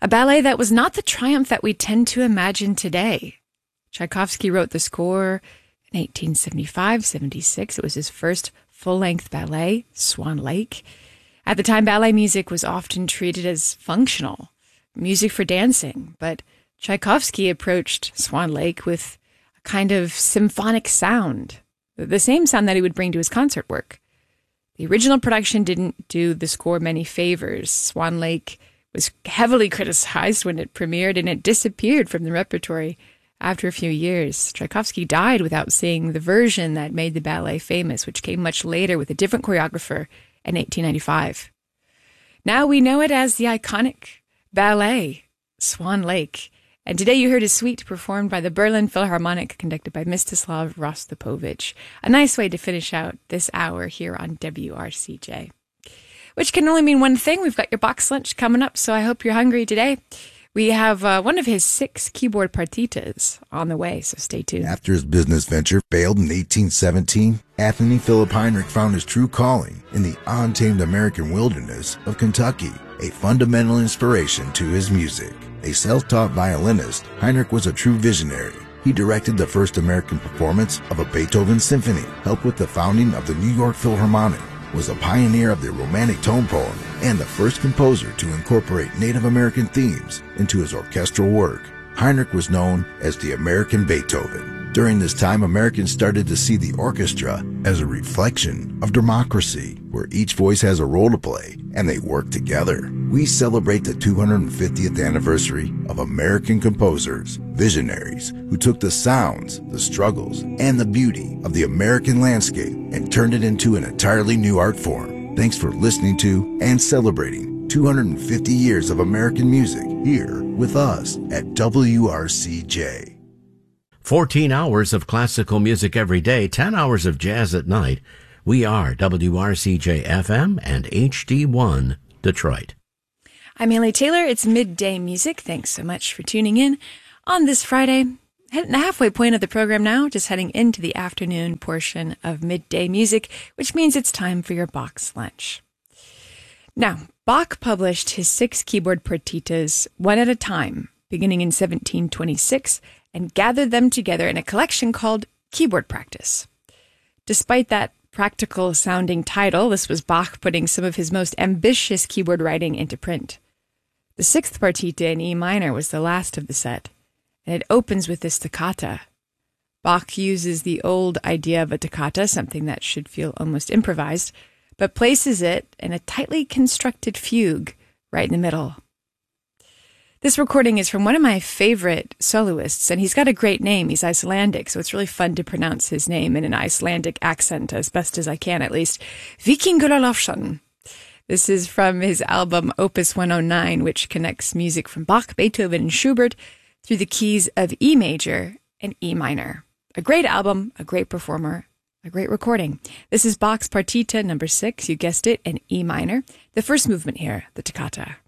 A ballet that was not the triumph that we tend to imagine today. Tchaikovsky wrote the score in 1875-76. It was his first full-length ballet, Swan Lake. At the time, ballet music was often treated as functional, music for dancing, but Tchaikovsky approached Swan Lake with a kind of symphonic sound, the same sound that he would bring to his concert work. The original production didn't do the score many favors. Swan Lake was heavily criticized when it premiered, and it disappeared from the repertory after a few years. Tchaikovsky died without seeing the version that made the ballet famous, which came much later with a different choreographer in 1895. Now we know it as the iconic ballet, Swan Lake. And today you heard a suite performed by the Berlin Philharmonic, conducted by Mstislav Rostropovich. A nice way to finish out this hour here on WRCJ. Which can only mean one thing. We've got your box lunch coming up, so I hope you're hungry today. We have one of his 6 keyboard partitas on the way, so stay tuned. After his business venture failed in 1817, Anthony Philip Heinrich found his true calling in the untamed American wilderness of Kentucky, a fundamental inspiration to his music. A self-taught violinist, Heinrich was a true visionary. He directed the first American performance of a Beethoven symphony, helped with the founding of the New York Philharmonic, was a pioneer of the Romantic tone poem, and the first composer to incorporate Native American themes into his orchestral work. Heinrich was known as the American Beethoven. During this time, Americans started to see the orchestra as a reflection of democracy, where each voice has a role to play and they work together. We celebrate the 250th anniversary of American composers, visionaries who took the sounds, the struggles, and the beauty of the American landscape and turned it into an entirely new art form. Thanks for listening to and celebrating 250 years of American music here with us at WRCJ. 14 hours of classical music every day, 10 hours of jazz at night. We are WRCJ-FM and HD1 Detroit. I'm Haley Taylor. It's Midday Music. Thanks so much for tuning in on this Friday. Hitting the halfway point of the program now, just heading into the afternoon portion of Midday Music, which means it's time for your box lunch. Now, Bach published his 6 keyboard partitas one at a time, beginning in 1726, and gathered them together in a collection called Keyboard Practice. Despite that practical-sounding title, this was Bach putting some of his most ambitious keyboard writing into print. The 6th partita in E minor was the last of the set, and it opens with this toccata. Bach uses the old idea of a toccata, something that should feel almost improvised, but places it in a tightly constructed fugue right in the middle. This recording is from one of my favorite soloists, and he's got a great name. He's Icelandic, so it's really fun to pronounce his name in an Icelandic accent, as best as I can at least. Víkingur Ólafsson. This is from his album Opus 109, which connects music from Bach, Beethoven, and Schubert through the keys of E major and E minor. A great album, a great performer, a great recording. This is Bach's Partita number 6, you guessed it, in E minor. The first movement here, the toccata.